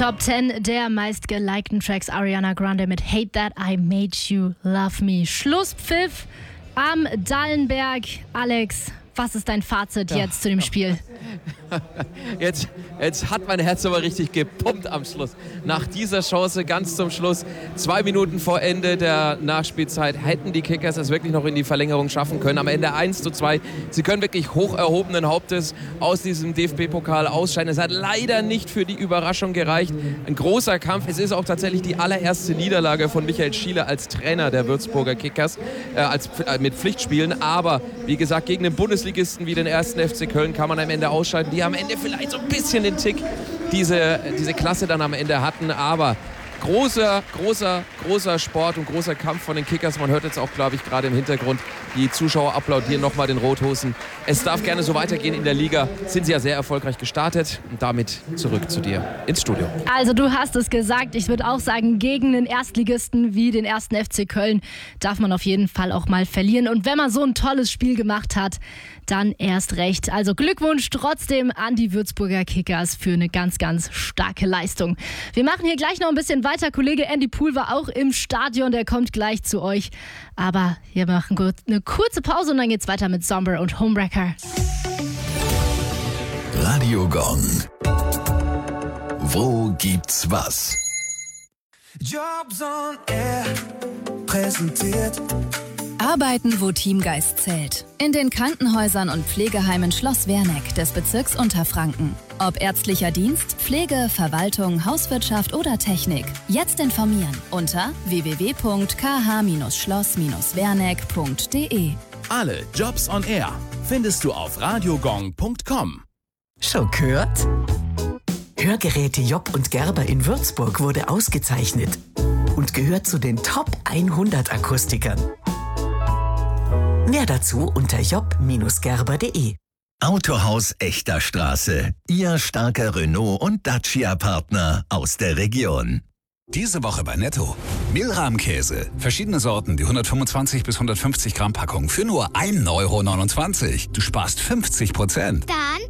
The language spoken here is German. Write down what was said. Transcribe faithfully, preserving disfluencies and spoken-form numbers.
Top zehn der meistgelikten Tracks. Ariana Grande mit Hate That I Made You Love Me. Schlusspfiff am Dallenberg. Alex, was ist dein Fazit ja. jetzt zu dem Spiel? Jetzt, jetzt hat mein Herz aber richtig gepumpt am Schluss. Nach dieser Chance ganz zum Schluss, zwei Minuten vor Ende der Nachspielzeit, hätten die Kickers es wirklich noch in die Verlängerung schaffen können. Am Ende eins zu zwei. Sie können wirklich hoch erhobenen Hauptes aus diesem D F B-Pokal ausscheiden. Es hat leider nicht für die Überraschung gereicht. Ein großer Kampf. Es ist auch tatsächlich die allererste Niederlage von Michael Schiele als Trainer der Würzburger Kickers äh, als, äh, mit Pflichtspielen. Aber wie gesagt, gegen den Bundesligisten wie den ersten F C Köln kann man am Ende ausscheiden, die am Ende vielleicht so ein bisschen den Tick diese, diese Klasse dann am Ende hatten, aber großer, großer, großer Sport und großer Kampf von den Kickers. Man hört jetzt auch, glaube ich, gerade im Hintergrund, die Zuschauer applaudieren nochmal den Rothosen. Es darf gerne so weitergehen in der Liga. Sind sie ja sehr erfolgreich gestartet. Und damit zurück zu dir ins Studio. Also du hast es gesagt. Ich würde auch sagen, gegen den Erstligisten wie den ersten F C Köln darf man auf jeden Fall auch mal verlieren. Und wenn man so ein tolles Spiel gemacht hat, dann erst recht. Also Glückwunsch trotzdem an die Würzburger Kickers für eine ganz, ganz starke Leistung. Wir machen hier gleich noch ein bisschen weiter. Kollege Andy Pool war auch im Stadion, der kommt gleich zu euch. Aber wir machen eine kurze Pause und dann geht's weiter mit Somber und Homewrecker. Radio Gong. Wo gibt's was? Jobs on Air präsentiert Arbeiten, wo Teamgeist zählt. In den Krankenhäusern und Pflegeheimen Schloss Werneck des Bezirks Unterfranken. Ob ärztlicher Dienst, Pflege, Verwaltung, Hauswirtschaft oder Technik. Jetzt informieren unter w w w punkt k h schloss werneck punkt d e. Alle Jobs on Air findest du auf radiogong punkt com. Schon gehört? Hörgeräte Job und Gerber in Würzburg wurde ausgezeichnet und gehört zu den Top hundert Akustikern. Mehr dazu unter job gerber punkt de. Autohaus Echter Straße. Ihr starker Renault- und Dacia-Partner aus der Region. Diese Woche bei Netto. Mehlrahmkäse. Verschiedene Sorten, die hundertfünfundzwanzig bis hundertfünfzig Gramm Packung für nur ein Euro neunundzwanzig. Du sparst fünfzig Prozent. Dann